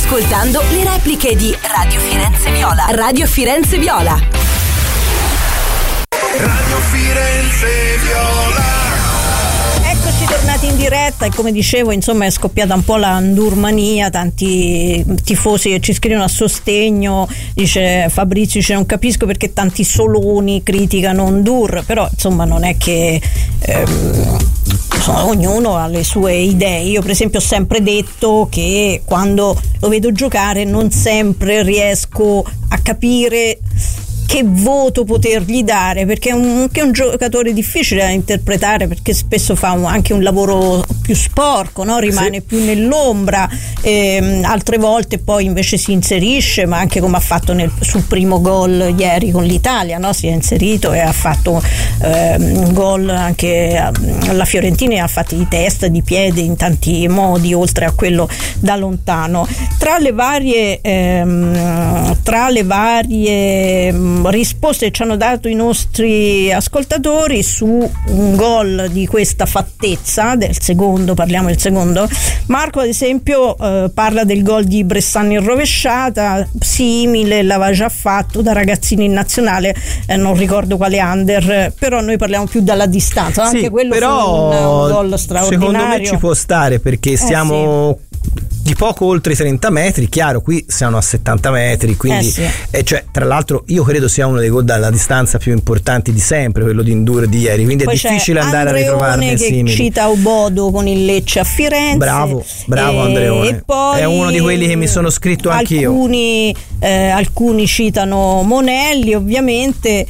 ascoltando le repliche di Radio Firenze Viola. Radio Firenze Viola. Radio Firenze Viola. Eccoci tornati in diretta e come dicevo, insomma, è scoppiata un po' la Ndurmania, tanti tifosi che ci scrivono a sostegno. Dice Fabrizio, non capisco perché tanti soloni criticano Ndur, però insomma non è che ognuno ha le sue idee. Io per esempio ho sempre detto che quando lo vedo giocare non sempre riesco a capire che voto potergli dare, perché è un giocatore difficile da interpretare, perché spesso fa anche un lavoro più sporco, no? Rimane più nell'ombra, altre volte poi invece si inserisce, ma anche come ha fatto sul primo gol ieri con l'Italia, no? Si è inserito e ha fatto un gol anche alla Fiorentina, e ha fatto di testa, di piede, in tanti modi, oltre a quello da lontano. Tra le varie risposte che ci hanno dato i nostri ascoltatori su un gol di questa fattezza, parliamo del secondo, Marco ad esempio parla del gol di Bressan in rovesciata, simile, l'aveva già fatto da ragazzino in nazionale, non ricordo quale under, però noi parliamo più dalla distanza, anche quello però fu un gol straordinario. Secondo me ci può stare, perché siamo di poco oltre i 30 metri, chiaro, qui siamo a 70 metri, quindi cioè, tra l'altro io credo sia uno dei gol dalla distanza più importanti di sempre, quello di Ndur di ieri, quindi poi è difficile andare a ritrovarne simili. Che cita Obodo con il Lecce a Firenze, bravo Andreone, e poi è uno di quelli che mi sono scritto anch'io. Alcuni citano Monelli ovviamente.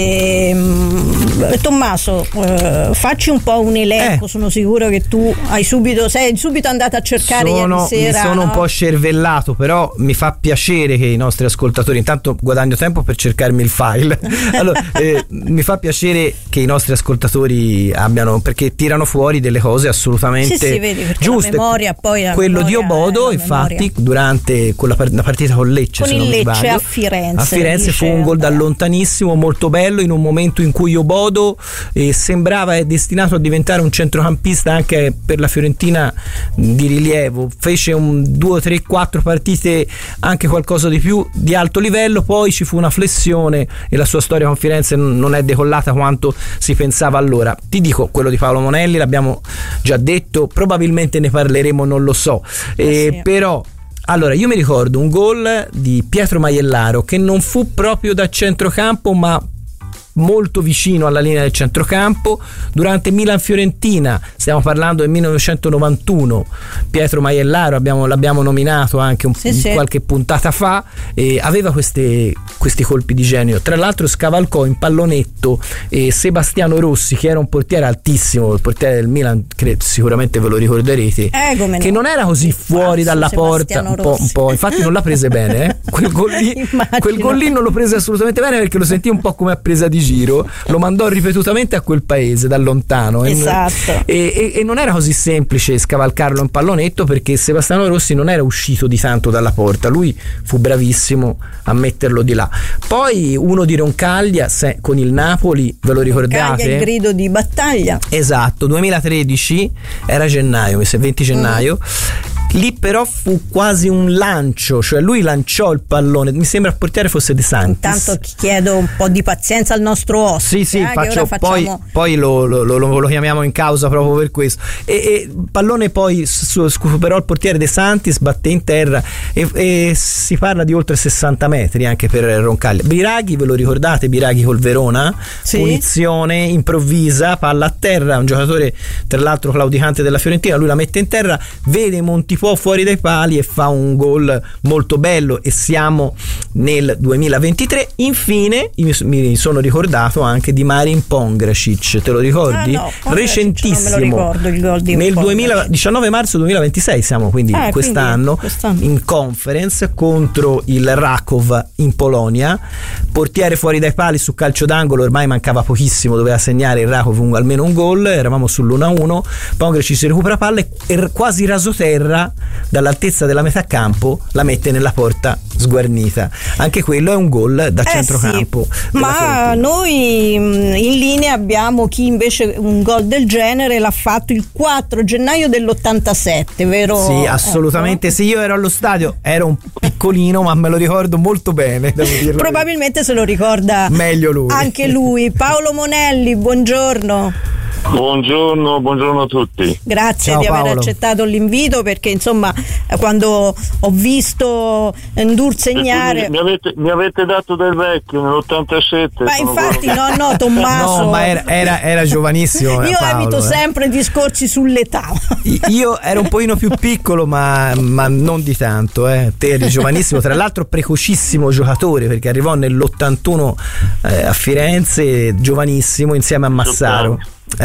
Tommaso, facci un po' un elenco, sono sicuro che tu sei subito andato a cercare ieri sera. Mi sono un po' scervellato, però mi fa piacere che i nostri ascoltatori, intanto guadagno tempo per cercarmi il file. Allora, mi fa piacere che i nostri ascoltatori abbiano, perché tirano fuori delle cose assolutamente giuste. La memoria, poi quello di Obodo, infatti, durante la partita con Lecce, con il Lecce a Firenze fu un gol da lontanissimo, molto bello, in un momento in cui Obodo sembrava destinato a diventare un centrocampista anche per la Fiorentina di rilievo. Fece 2, 3, 4 partite, anche qualcosa di più di alto livello, poi ci fu una flessione e la sua storia con Firenze non è decollata quanto si pensava allora. Ti dico, quello di Paolo Monelli l'abbiamo già detto, probabilmente ne parleremo, non lo so, però allora io mi ricordo un gol di Pietro Maiellaro che non fu proprio da centrocampo, ma molto vicino alla linea del centrocampo, durante Milan-Fiorentina, stiamo parlando del 1991. Pietro Maiellaro l'abbiamo nominato anche qualche puntata fa, aveva questi colpi di genio. Tra l'altro scavalcò in pallonetto Sebastiano Rossi, che era un portiere altissimo, il portiere del Milan, sicuramente ve lo ricorderete, che non era così fuori dalla porta, un po', infatti non l'ha prese bene, quel gol lì non lo prese assolutamente bene, perché lo sentì un po' come a presa di giro, lo mandò ripetutamente a quel paese da lontano, e non era così semplice scavalcarlo in pallonetto, perché Sebastiano Rossi non era uscito di tanto dalla porta, lui fu bravissimo a metterlo di là. Poi uno di Roncaglia con il Napoli, ve lo ricordate? Il grido di battaglia, esatto, 2013, era gennaio, 20 gennaio. Lì però fu quasi un lancio, cioè lui lanciò il pallone, mi sembra il portiere fosse De Santis. Intanto chiedo un po' di pazienza al nostro ospite. Poi lo chiamiamo in causa proprio per questo. E il pallone poi superò il portiere De Santis, batté in terra, e si parla di oltre 60 metri anche per Roncaglia. Biraghi, ve lo ricordate? Biraghi col Verona, punizione improvvisa, palla a terra, un giocatore tra l'altro claudicante della Fiorentina, lui la mette in terra, vede Montipò fuori dai pali e fa un gol molto bello, e siamo nel 2023. Infine mi sono ricordato anche di Marin Pongracic, te lo ricordi? Recentissimo, non me lo ricordo il gol di nel 19 marzo 2026 siamo, quindi quest'anno in conference contro il Rakov in Polonia, portiere fuori dai pali su calcio d'angolo, ormai mancava pochissimo, doveva segnare il Rakov almeno un gol, eravamo sull'1-1, Pongracic si recupera palla e quasi rasoterra dall'altezza della metà campo, la mette nella porta sguarnita. Anche quello è un gol da centrocampo. Sì. Ma noi in linea abbiamo chi invece un gol del genere l'ha fatto il 4 gennaio dell'87, vero? Sì, assolutamente. Sì, io ero allo stadio, ero un piccolino, ma me lo ricordo molto bene, devo dirlo. Probabilmente se lo ricorda meglio lui. Anche lui. Paolo Monelli, buongiorno. Buongiorno a tutti. Grazie. Ciao, di aver Paolo. accettato l'invito, perché insomma quando ho visto Ndour segnare Mi avete dato del vecchio nell'87. ma infatti no Tommaso, No, ma era giovanissimo. io Paolo, evito sempre discorsi sull'età. Io ero un pochino più piccolo, ma non di tanto. Te eri giovanissimo, tra l'altro precocissimo giocatore, perché arrivò nell'81 a Firenze, giovanissimo, insieme a Massaro.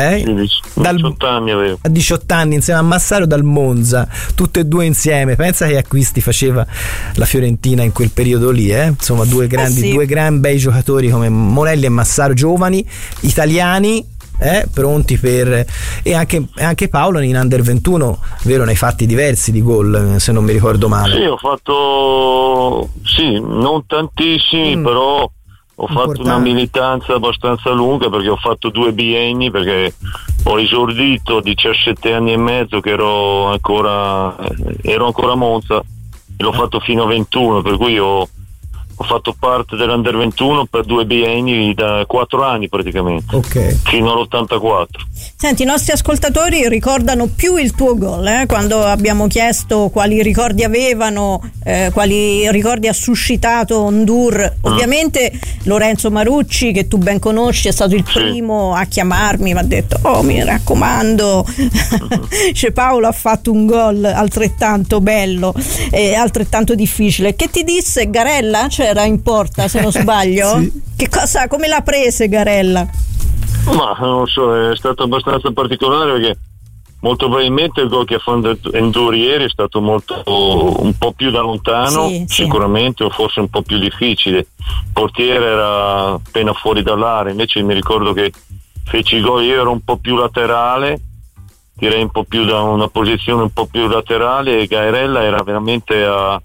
18 anni avevo. A 18 anni insieme a Massaro dal Monza, tutte e due insieme. Pensa che acquisti faceva la Fiorentina in quel periodo lì, insomma due gran bei giocatori come Monelli e Massaro, giovani, italiani, pronti per. E anche Paolo in Under 21, vero, ne hai fatti diversi di gol, se non mi ricordo male. Sì, ho fatto non tantissimi, però ho fatto una militanza abbastanza lunga, perché ho fatto 2 bienni, perché ho esordito a 17 anni e mezzo che ero ancora a Monza, e l'ho fatto fino a 21, per cui ho fatto parte dell'Under 21 per 2 bienni, da 4 anni praticamente, fino all'84. Senti, i nostri ascoltatori ricordano più il tuo gol, quando abbiamo chiesto quali ricordi avevano, quali ricordi ha suscitato Ndour. Ovviamente Lorenzo Marucci, che tu ben conosci, è stato il primo a chiamarmi, mi ha detto mi raccomando, cioè Paolo ha fatto un gol altrettanto bello e altrettanto difficile. Che ti disse Garella? C'era in porta, se non sbaglio? Sì. Che cosa, come l'ha prese Garella? Ma non so, è stato abbastanza particolare, perché molto probabilmente il gol che ha fatto Ndour ieri è stato un po' più da lontano, sicuramente, o forse un po' più difficile. Il portiere era appena fuori dall'area, invece mi ricordo che feci il gol, io ero un po' più laterale, direi un po' più da una posizione un po' più laterale, e Gairella era veramente a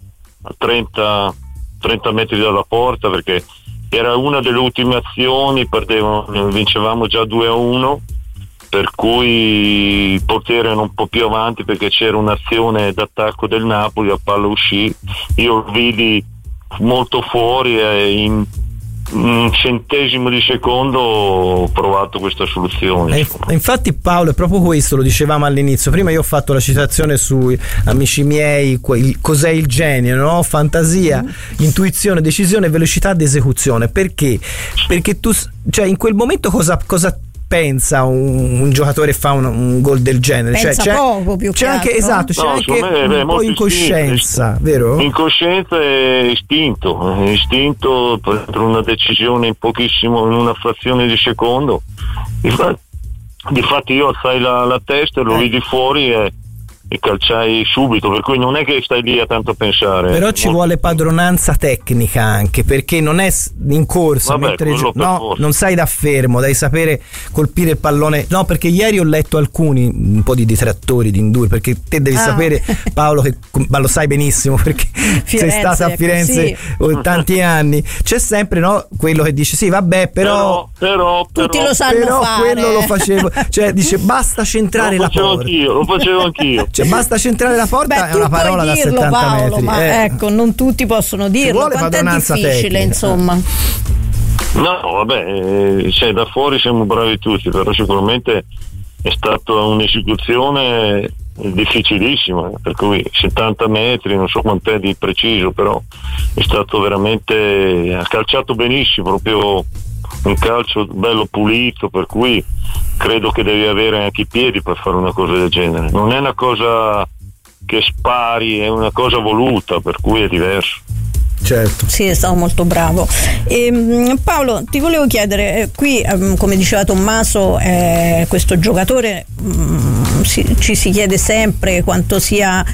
30 metri dalla porta, perché era una delle ultime azioni, vincevamo già 2-1, per cui il portiere era un po' più avanti, perché c'era un'azione d'attacco del Napoli, la palla uscì, io lo vidi molto fuori e in un centesimo di secondo ho provato questa soluzione. Infatti Paolo, è proprio questo, lo dicevamo all'inizio. Prima io ho fatto la citazione su Amici miei, cos'è il genio, no? Fantasia, intuizione, decisione, velocità d'esecuzione. Perché tu, cioè, in quel momento cosa pensa un giocatore fa un gol del genere? Pensa c'è poco, più c'è che anche altro. esatto, c'è anche un po' incoscienza, vero? Incoscienza e istinto per una decisione in una frazione di secondo. Difatti io alzai la testa e lo vidi fuori e calciai subito, per cui non è che stai lì a tanto pensare. Però ci vuole padronanza tecnica anche, perché non è in corsa, non sai da fermo, devi sapere colpire il pallone. No, perché ieri ho letto un po' di detrattori di Ndour, perché te devi sapere, Paolo, ma lo sai benissimo perché sei stata a Firenze tanti anni, c'è sempre quello che dice sì vabbè però tutti lo sanno fare, quello lo facevo, cioè dice basta centrare la porta. Lo facevo anchio. Cioè, basta centrare la porta. È una parola da 70 Paolo, metri. Ma ecco, non tutti possono dirlo. Quanto è difficile, tecnica, insomma. No, vabbè, da fuori siamo bravi tutti, però sicuramente è stata un'esecuzione difficilissima, per cui 70 metri, non so quant'è di preciso, però è stato veramente, ha calciato benissimo, proprio un calcio bello pulito, per cui credo che devi avere anche i piedi per fare una cosa del genere. Non è una cosa che spari, è una cosa voluta, per cui è diverso. Certo. Sì, è stato molto bravo. Paolo, ti volevo chiedere, qui come diceva Tommaso, questo giocatore ci si chiede sempre quanto sia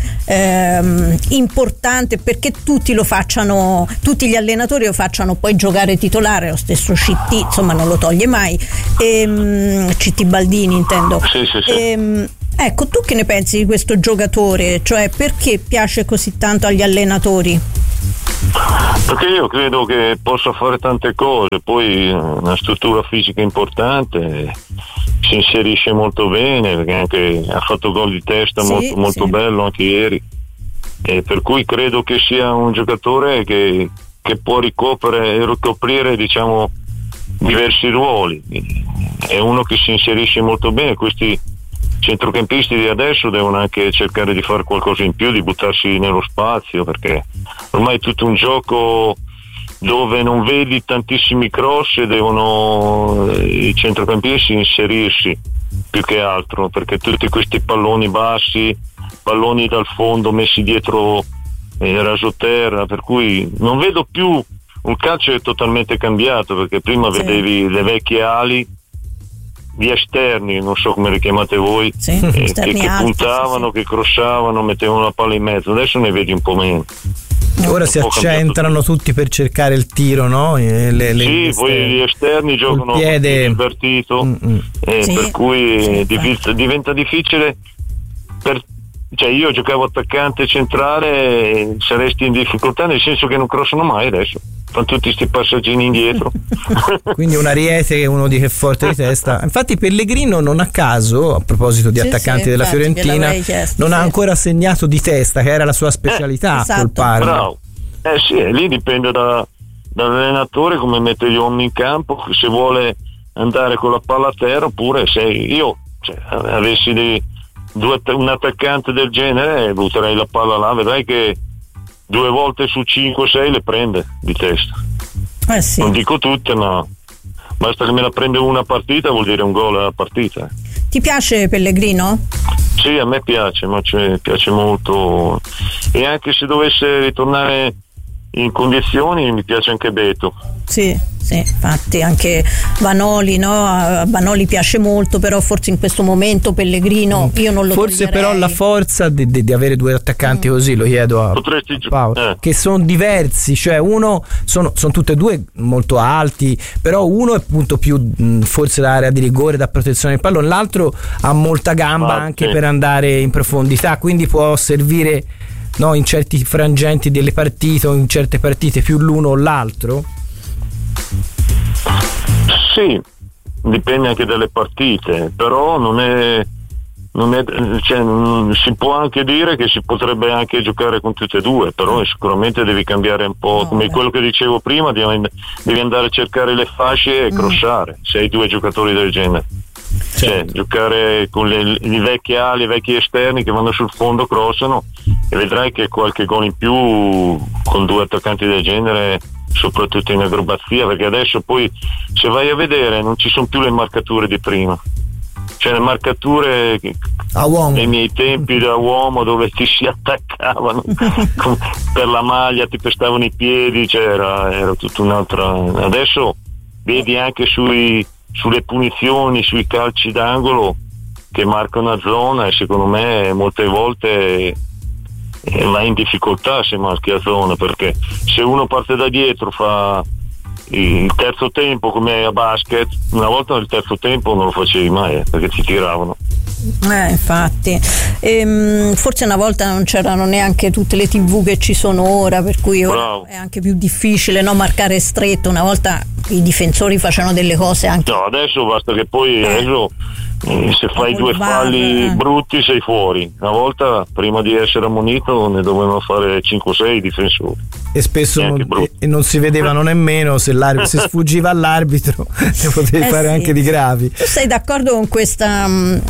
importante, perché tutti gli allenatori lo facciano poi giocare titolare. Lo stesso CT, insomma, non lo toglie mai. CT Baldini intendo. Sì. Ecco, tu che ne pensi di questo giocatore? Cioè, perché piace così tanto agli allenatori? Perché io credo che possa fare tante cose, poi una struttura fisica importante, si inserisce molto bene, perché anche ha fatto gol di testa molto bello anche ieri, e per cui credo che sia un giocatore che può ricoprire diciamo diversi ruoli, è uno che si inserisce molto bene. Questi centrocampisti di adesso devono anche cercare di fare qualcosa in più, di buttarsi nello spazio, perché ormai è tutto un gioco dove non vedi tantissimi cross e devono i centrocampisti inserirsi più che altro, perché tutti questi palloni bassi, palloni dal fondo messi dietro rasoterra, per cui non vedo più, un calcio è totalmente cambiato, perché prima vedevi le vecchie ali, gli esterni, non so come li chiamate voi, che puntavano, che crossavano, mettevano la palla in mezzo. Adesso ne vedi un po' meno. Ora si accentrano tutti per cercare il tiro, no? Poi gli esterni giocano col piede invertito, per cui diventa difficile. Cioè, io giocavo attaccante centrale, saresti in difficoltà, nel senso che non crossano mai adesso. Fanno tutti questi passaggini indietro. Quindi un Ariete che uno dice forte di testa. Infatti Pellegrino non a caso, a proposito di attaccanti della Fiorentina, non ha ancora segnato di testa, che era la sua specialità col Parma. Bravo. Lì dipende dall'allenatore come mette gli uomini in campo, se vuole andare con la palla a terra, oppure se io avessi un attaccante del genere, butterei la palla là, vedrai che 2 volte su 5-6 le prende di testa. Non dico tutte, ma basta che me la prende una partita, vuol dire un gol alla partita. Ti piace Pellegrino? Sì, a me piace, ma piace molto, e anche se dovesse ritornare in condizioni mi piace anche Beto. Sì, infatti anche Vanoli, no? A Vanoli piace molto, però forse in questo momento Pellegrino io non lo forse toglierei. Però la forza di avere 2 attaccanti così, lo chiedo a Paolo, che sono diversi, cioè uno sono tutte e 2 molto alti, però uno è appunto più forse l'area di rigore, da protezione del pallone, l'altro ha molta gamba anche per andare in profondità, quindi può servire, no, in certi frangenti delle partite o in certe partite più l'uno o l'altro. Sì, dipende anche dalle partite, però non è si può anche dire che si potrebbe anche giocare con tutte e 2, però sicuramente devi cambiare un po', come quello che dicevo prima, devi andare a cercare le fasce e crossare, se hai 2 giocatori del genere. Cioè, giocare con le vecchie ali, i vecchi esterni che vanno sul fondo, crossano, e vedrai che qualche gol in più con 2 attaccanti del genere, soprattutto in acrobazia, perché adesso poi, se vai a vedere, non ci sono più le marcature di prima, cioè le marcature a uomo nei miei tempi da uomo, dove ti si attaccavano per la maglia, ti pestavano i piedi, cioè era tutta un'altra. Adesso vedi anche sulle punizioni, sui calci d'angolo che marcano a zona, e secondo me molte volte va in difficoltà se marchi a zona, perché se uno parte da dietro, fa il terzo tempo come a basket, una volta nel terzo tempo non lo facevi mai, perché ti tiravano. Infatti, forse una volta non c'erano neanche tutte le TV che ci sono ora, per cui ora è anche più difficile, no, marcare stretto. Una volta i difensori facevano delle cose anche. No, adesso basta che poi adesso, se fai 2 falli brutti sei fuori. Una volta, prima di essere ammonito, ne dovevano fare 5-6 i difensori, e spesso non si vedevano nemmeno se sfuggiva all'arbitro, ne potevi fare anche di gravi. Tu sei d'accordo con questa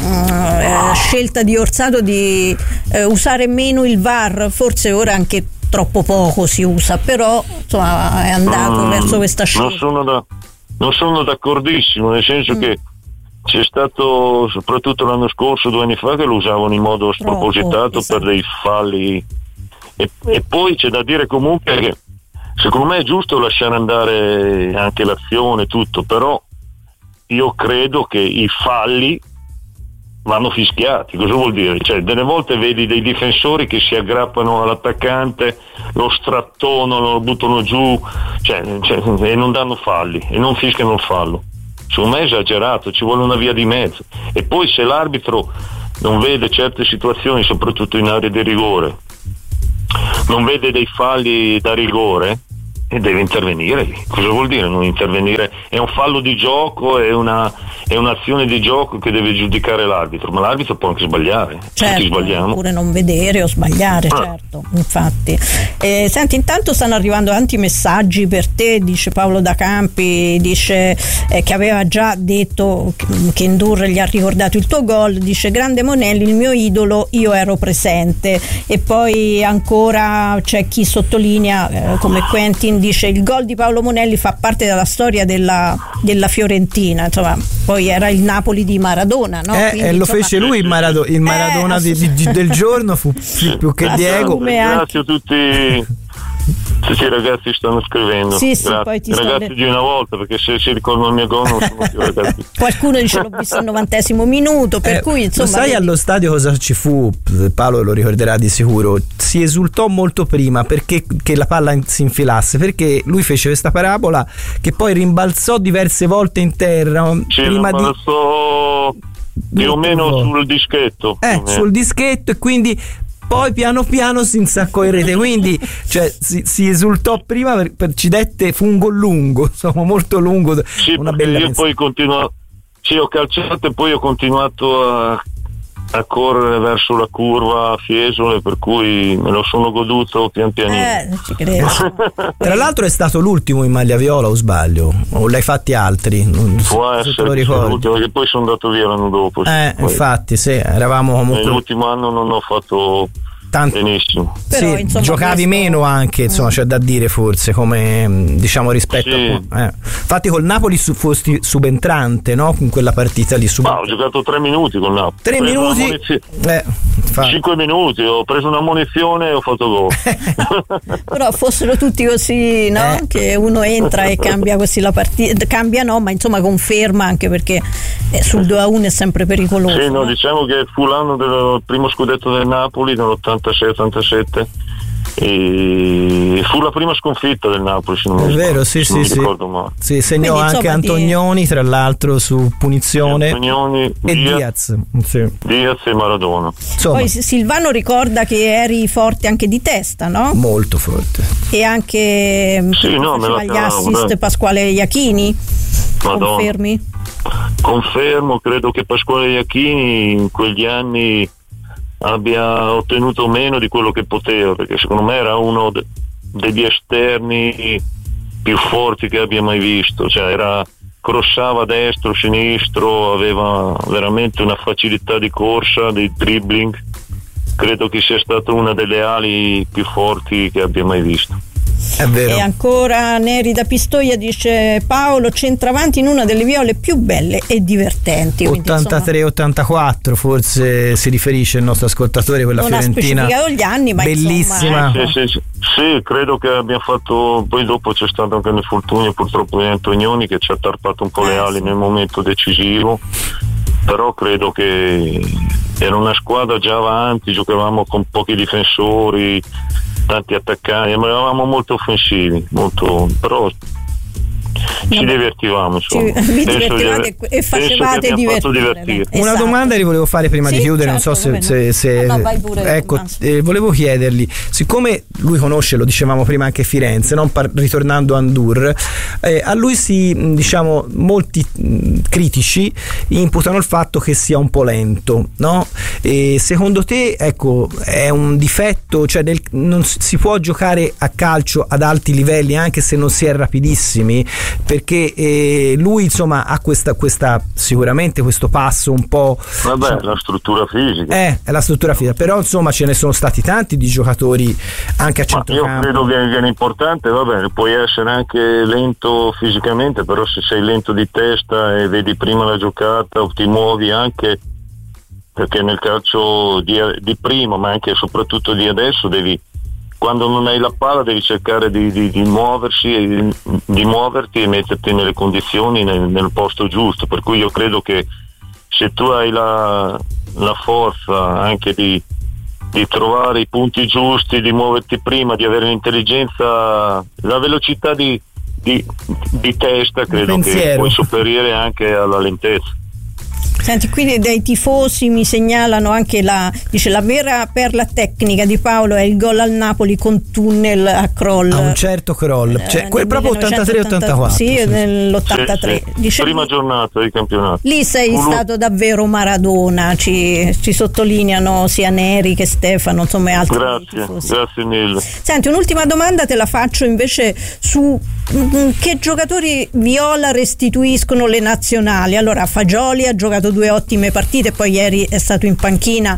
scelta di Orsato di usare meno il VAR? Forse ora anche troppo poco si usa, però insomma è andato verso questa scelta. Non sono d'accordissimo, nel senso che c'è stato, soprattutto l'anno scorso, 2 anni fa, che lo usavano in modo spropositato per dei falli, e poi c'è da dire comunque che secondo me è giusto lasciare andare anche l'azione, tutto, però io credo che i falli vanno fischiati. Cosa vuol dire? Cioè, delle volte vedi dei difensori che si aggrappano all'attaccante, lo strattonano, lo buttano giù, e non danno falli e non fischiano il fallo. Secondo me è esagerato, ci vuole una via di mezzo. E poi se l'arbitro non vede certe situazioni, soprattutto in area di rigore, non vede dei falli da rigore e deve intervenire. Cosa vuol dire non intervenire? È un fallo di gioco, è un'azione di gioco che deve giudicare l'arbitro, ma l'arbitro può anche sbagliare, certo, tutti sbagliamo, oppure non vedere o sbagliare, certo, infatti. Senti, intanto stanno arrivando tanti messaggi per te, dice Paolo da Campi, dice che aveva già detto che Ndour gli ha ricordato il tuo gol, dice grande Monelli, il mio idolo, io ero presente. E poi ancora c'è chi sottolinea come Quentin, dice il gol di Paolo Monelli fa parte della storia della Fiorentina, insomma, poi era il Napoli di Maradona, no? Quindi, lo insomma, fece lui il Maradona del giorno, fu più che Diego. Grazie a tutti i ragazzi stanno scrivendo, sì, poi ti ragazzi di una volta, perché se si ricordano il mio gol non sono più ragazzi. Qualcuno dice l'ho visto al 90° minuto, per cui insomma, sai, vedi. allo stadio cosa ci fu? Paolo lo ricorderà di sicuro, si esultò molto prima perché che la palla si infilasse, perché lui fece questa parabola che poi rimbalzò diverse volte in terra, prima più o meno sul dischetto, sul dischetto, e quindi poi piano piano si insaccò in rete, quindi cioè, si esultò prima ci dette, fu un gol lungo, insomma, molto lungo, una bella io poi ho calciato e poi ho continuato a correre verso la curva a Fiesole, per cui me lo sono goduto pian pianino. Ci credo. Tra l'altro è stato l'ultimo in maglia viola, o sbaglio? O l'hai fatti altri? Può essere l'ultimo, perché poi sono andato via l'anno dopo. Infatti, sì, eravamo comunque. Nell'ultimo anno non ho fatto benissimo. Però, sì, insomma, giocavi meno anche, insomma, c'è da dire, forse, come diciamo rispetto infatti col Napoli fosti subentrante, no? In quella partita lì ho giocato 3 minuti con Napoli. 3 minuti? 5 minuti, ho preso una munizione e ho fatto gol. Però fossero tutti così, no? Che uno entra e cambia così la partita, cambia no, ma insomma conferma, anche perché sul 2-1 è sempre pericoloso. Sì, no, diciamo che fu l'anno del primo scudetto del Napoli nell'86-87 e fu la prima sconfitta del Napoli, se non mi vero, ricordo male. Sì, segnò quindi, anche Antonioni, tra l'altro, su punizione, Antonioni, e Diaz e Maradona. Poi Silvano ricorda che eri forte anche di testa, no? Molto forte. E anche faceva gli assist Pasquale Iachini. Madonna. Confermi? Confermo, credo che Pasquale Iachini in quegli anni abbia ottenuto meno di quello che poteva, perché secondo me era uno degli esterni più forti che abbia mai visto, cioè crossava destro, sinistro, aveva veramente una facilità di corsa, di dribbling. Credo che sia stata una delle ali più forti che abbia mai visto. È vero. E ancora Neri da Pistoia dice Paolo centravanti in una delle viole più belle e divertenti. 83-84 forse si riferisce il nostro ascoltatore, quella non Fiorentina. Non ha specificato gli anni, ma bellissima. Sì, credo che abbiamo fatto, poi dopo c'è stato anche l'infortunio purtroppo di Antonioni che ci ha tarpato un po' le ali nel momento decisivo, però credo che era una squadra già avanti, giocavamo con pochi difensori, tanti attaccanti, ma eravamo molto offensivi, però ci divertivamo, insomma. Vi divertivate e facevate divertire. Una domanda li volevo fare prima di chiudere, certo, non so se vai pure, ecco, volevo chiedergli, siccome lui conosce, lo dicevamo prima, anche Firenze, ritornando a Ndour, a lui molti critici imputano il fatto che sia un po' lento, no? E secondo te, ecco, è un difetto, cioè non si può giocare a calcio ad alti livelli anche se non si è rapidissimi? Perché lui insomma ha questa sicuramente questo passo un po', la struttura fisica, è la struttura fisica, però insomma ce ne sono stati tanti di giocatori anche a centrocampo. Io credo che l'importante, puoi essere anche lento fisicamente, però se sei lento di testa e vedi prima la giocata o ti muovi anche, perché nel calcio di prima ma anche e soprattutto di adesso quando non hai la palla devi cercare di muoverti e metterti nelle condizioni nel posto giusto, per cui io credo che se tu hai la forza anche di trovare i punti giusti, di muoverti prima, di avere l'intelligenza, la velocità di testa, credo che puoi sopperire anche alla lentezza. Senti, qui dei tifosi mi segnalano anche la vera perla tecnica di Paolo è il gol al Napoli con tunnel a Kroll. A un certo Kroll, cioè quel proprio 83-84. Sì, nell'83. Sì. Prima giornata di campionato. Lì sei stato davvero Maradona, ci sottolineano sia Neri che Stefano, insomma, e altri tifosi. Grazie mille. Senti, un'ultima domanda te la faccio invece su che giocatori viola restituiscono le nazionali. Allora, Fagioli ha giocato 2 ottime partite, poi ieri è stato in panchina,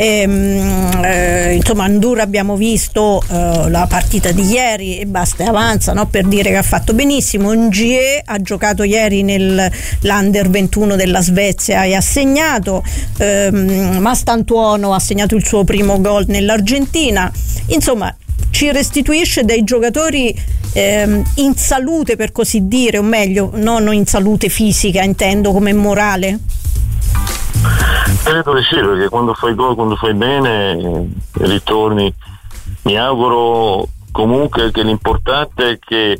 insomma Ndour abbiamo visto la partita di ieri e basta e avanza, no? Per dire che ha fatto benissimo. Ngie ha giocato ieri nell'Under 21 della Svezia e ha segnato, Mastantuono ha segnato il suo primo gol nell'Argentina. Insomma, ci restituisce dei giocatori in salute, per così dire, o meglio, non in salute fisica, intendo, come morale? Credo di sì, perché quando fai gol, quando fai bene, ritorni. Mi auguro comunque che l'importante è che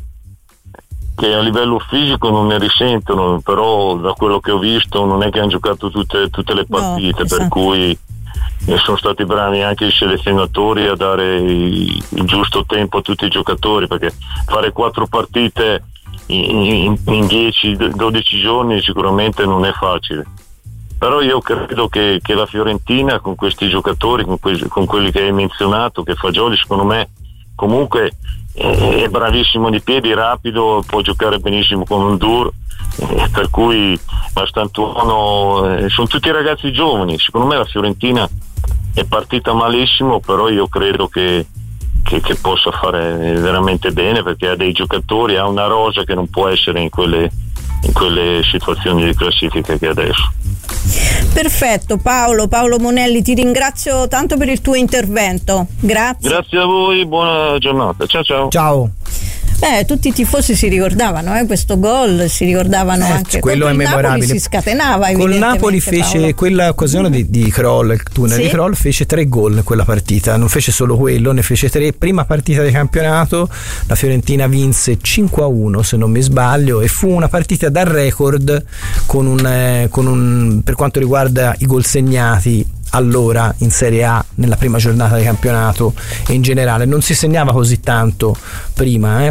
a livello fisico non ne risentono, però da quello che ho visto non è che hanno giocato tutte le partite, no, per cui sono stati bravi anche i selezionatori a dare il giusto tempo a tutti i giocatori, perché fare 4 partite in 10-12 giorni sicuramente non è facile. Però io credo che la Fiorentina, con questi giocatori, con quelli che hai menzionato, che Fagioli secondo me comunque è bravissimo di piedi, rapido, può giocare benissimo con Ndour, per cui Mastantuono, sono tutti ragazzi giovani. Secondo me la Fiorentina è partita malissimo, però io credo che possa fare veramente bene, perché ha dei giocatori, ha una rosa che non può essere in quelle situazioni di classifica che adesso. Perfetto, Paolo Monelli, ti ringrazio tanto per il tuo intervento. Grazie a voi, buona giornata. Ciao. Tutti i tifosi si ricordavano questo gol, si ricordavano anche quello è memorabile. Napoli si scatenava. Col Napoli fece Paolo. Quella occasione di Kroll, il tunnel di Kroll, fece 3 gol in quella partita, non fece solo quello, ne fece 3. Prima partita di campionato, la Fiorentina vinse 5-1 se non mi sbaglio, e fu una partita da record con un per quanto riguarda i gol segnati allora in Serie A nella prima giornata di campionato, e in generale non si segnava così tanto prima,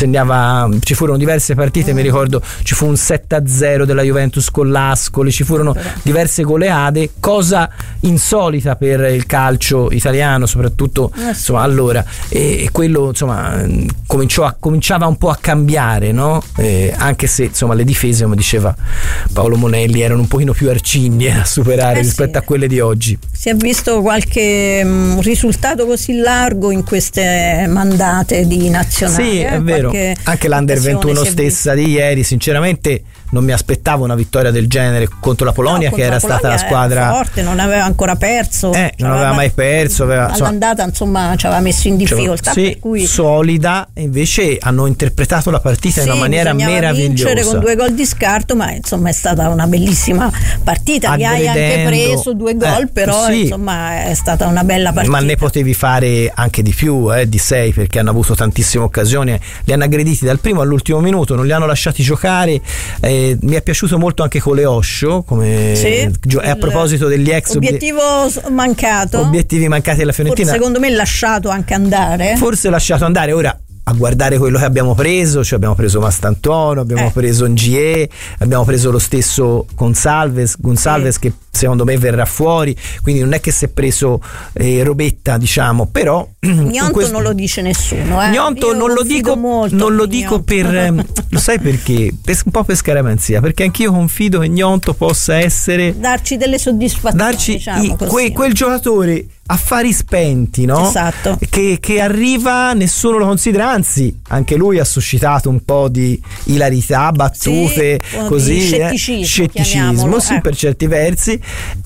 ci furono diverse partite, mi ricordo ci fu un 7-0 della Juventus con l'Ascoli, ci furono diverse goleade, cosa insolita per il calcio italiano soprattutto, insomma, allora, e quello insomma cominciava un po' a cambiare, no? Anche se insomma le difese, come diceva Paolo Monelli, erano un pochino più arcigne a superare rispetto a quelle di oggi. Si è visto qualche risultato così largo in queste mandate di nazionali? Sì, è vero. Anche l'Under 21 stessa di ieri, sinceramente non mi aspettavo una vittoria del genere contro la Polonia, che era stata la squadra forte, non aveva ancora perso, non aveva mai perso, all'andata insomma ci aveva messo in difficoltà, per cui solida, e invece hanno interpretato la partita in una maniera meravigliosa, vincere con 2 gol di scarto, ma insomma è stata una bellissima partita. Gli hai anche preso 2 gol, però insomma è stata una bella partita. Ma ne potevi fare anche di più, di 6, perché hanno avuto tantissime occasioni, li hanno aggrediti dal primo all'ultimo minuto, non li hanno lasciati giocare. Mi è piaciuto molto anche Coleoscio, come a proposito degli ex obiettivi mancati alla Fiorentina, secondo me lasciato anche andare, ora a guardare quello che abbiamo preso, cioè abbiamo preso Mastantuono, abbiamo preso Ngie, abbiamo preso lo stesso Gonçalves che secondo me verrà fuori, quindi non è che si è preso Robetta, diciamo, però Gnonto non lo dice nessuno, Gnonto non lo dico per lo sai perché? Un po' per scaramanzia, perché anch'io confido che Gnonto possa essere, darci delle soddisfazioni, diciamo così. Quel giocatore affari spenti, no? Esatto. Che arriva, nessuno lo considera, anzi anche lui ha suscitato un po' di ilarità, battute, così, scetticismo, per certi versi,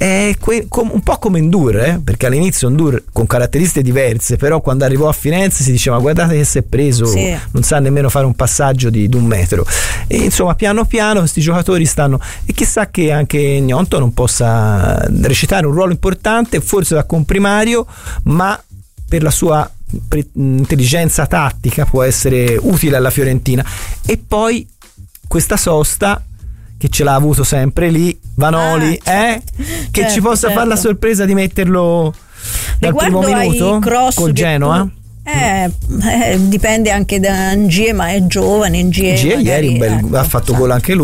un po' come Ndour, perché all'inizio Ndour con caratteristiche diverse, però quando arrivò a Firenze si diceva guardate che si è preso, non sa nemmeno fare un passaggio di 1 metro, e insomma piano piano questi giocatori stanno, e chissà che anche Gnonto non possa recitare un ruolo importante, forse da comprimario, ma per la sua intelligenza tattica può essere utile alla Fiorentina. E poi questa sosta che ce l'ha avuto sempre lì, Vanoli, che certo, ci possa fare la sorpresa di metterlo dal primo minuto col Genoa. Dipende anche da Ngie, ma è giovane. Ngie ieri ha fatto gol anche lui.